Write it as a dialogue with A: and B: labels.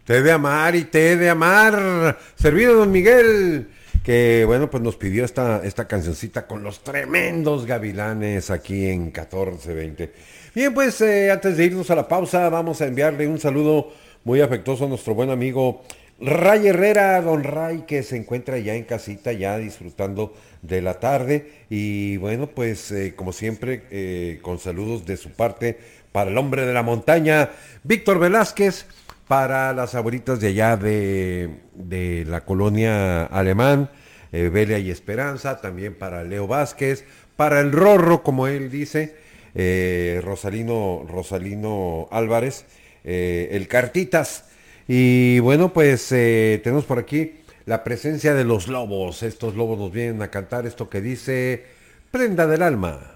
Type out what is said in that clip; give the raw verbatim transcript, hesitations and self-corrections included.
A: Te he de amar y te he de amar. Servido don Miguel, que bueno, pues nos pidió esta, esta cancioncita con los tremendos gavilanes aquí en catorce veinte. Bien, pues eh, antes de irnos a la pausa, vamos a enviarle un saludo muy afectuoso a nuestro buen amigo Ray Herrera, don Ray, que se encuentra ya en casita, ya disfrutando de la tarde. Y bueno, pues eh, como siempre, eh, con saludos de su parte para el hombre de la montaña, Víctor Velázquez, para las abuelitas de allá de, de la colonia alemán, eh, Belia y Esperanza, también para Leo Vázquez, para el Rorro, como él dice, eh, Rosalino, Rosalino Álvarez, eh, el Cartitas. Y bueno, pues eh, tenemos por aquí la presencia de los lobos. Estos lobos nos vienen a cantar esto que dice Prenda del Alma.